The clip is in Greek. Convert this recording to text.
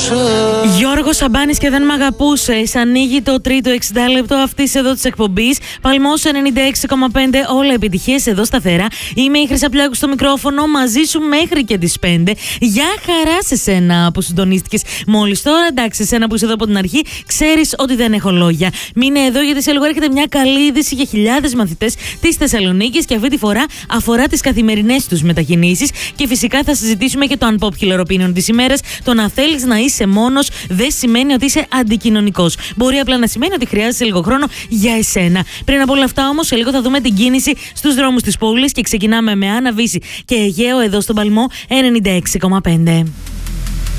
Γιώργος Σαμπάνης και δεν μ' αγαπούσες. Ανοίγει το τρίτο 60 λεπτό αυτής εδώ της εκπομπής. Παλμός 96,5. Όλα επιτυχίες εδώ σταθερά. Είμαι η Χρυσαπλιάκου στο μικρόφωνο μαζί σου μέχρι και τις 5. Γεια χαρά σε σένα που συντονίστηκες μόλις τώρα. Εντάξει, σε σένα που είσαι εδώ από την αρχή, ξέρεις ότι δεν έχω λόγια. Μείνε εδώ γιατί σε λίγο έρχεται μια καλή είδηση για χιλιάδες μαθητές της Θεσσαλονίκης και αυτή τη φορά αφορά τις καθημερινές τους μετακινήσεις. Και φυσικά θα συζητήσουμε και το unpopular opinion της ημέρας. Το να θέλεις να είσαι μόνος δεν σημαίνει ότι είσαι αντικοινωνικός. Μπορεί απλά να σημαίνει ότι χρειάζεσαι λίγο χρόνο για εσένα. Πριν από όλα αυτά όμως, σε λίγο θα δούμε την κίνηση στους δρόμους της πόλης και ξεκινάμε με Άννα Βύση και Αιγαίο εδώ στον Παλμό 96,5.